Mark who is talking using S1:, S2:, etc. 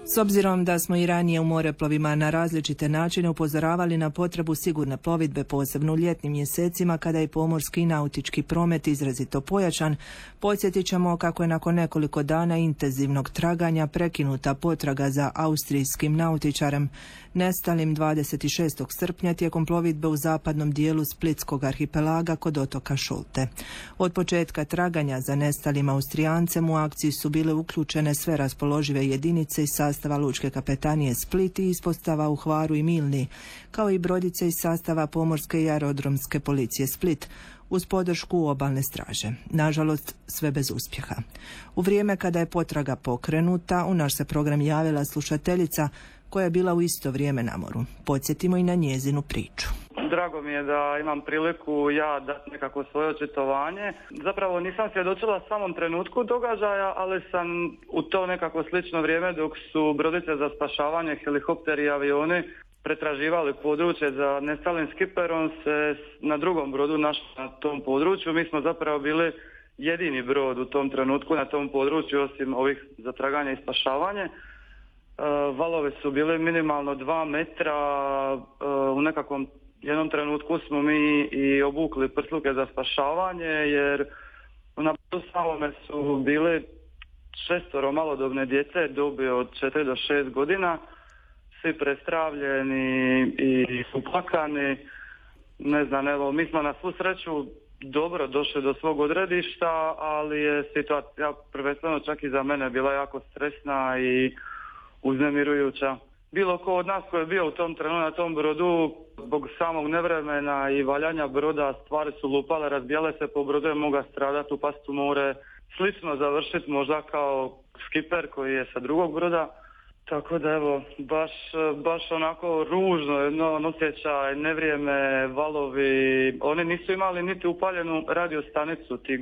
S1: S obzirom da smo i ranije u moreplovima na različite načine upozoravali na potrebu sigurne plovidbe, posebno u ljetnim mjesecima kada je pomorski i nautički promet izrazito pojačan, podsjetit ćemo kako je nakon nekoliko dana intenzivnog traganja prekinuta potraga za austrijskim nautičarem nestalim 26. srpnja tijekom plovidbe u zapadnom dijelu Splitskog arhipelaga kod otoka Šulte. Od početka traganja za nestalim Austrijancem u akciji su bile uključene sve raspoložive jedinice iz sastava Lučke kapetanije Split i ispostava u Hvaru i Milni, kao i brodice iz sastava pomorske i aerodromske policije Split, uz podršku obalne straže. Nažalost, sve bez uspjeha. U vrijeme kada je potraga pokrenuta, u naš se program javila slušateljica koja je bila u isto vrijeme na moru. Podsjetimo i na njezinu priču.
S2: Drago mi je da imam priliku ja dati nekako svoje očitovanje. Zapravo nisam svjedočila samom trenutku događaja, ali sam u to nekako slično vrijeme dok su brodice za spašavanje, helikopteri i avioni pretraživali područje za nestalim skiperom se na drugom brodu našli na tom području. Mi smo zapravo bili jedini brod u tom trenutku na tom području osim ovih za traganje i spašavanje. Valovi su bili minimalno 2 metra, u nekakvom jednom trenutku smo mi i obukli prsluke za spašavanje jer na brodu samome su bili 6 malodobne djece dobi od 4 do 6 godina, svi prestravljeni i uplakani. Ne znam, evo, mi smo na svu sreću dobro došli do svog odredišta, ali je situacija prvenstveno čak i za mene bila jako stresna i uznemirujuća. Bilo ko od nas koji je bio u tom trenu na tom brodu, zbog samog nevremena i valjanja broda, stvari su lupale, razbijale se po brodu, je mogla stradati, upast u more, slično završiti možda kao skiper koji je sa drugog broda. Tako da evo, baš onako ružno jedno osjećaj, nevrijeme, valovi. Oni nisu imali niti upaljenu radio stanicu, ti